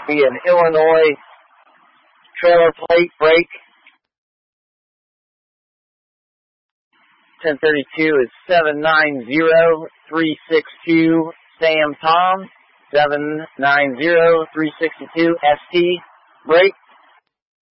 be an Illinois trailer plate break. 1032 is 790-362 Sam Tom. 790-362 ST break.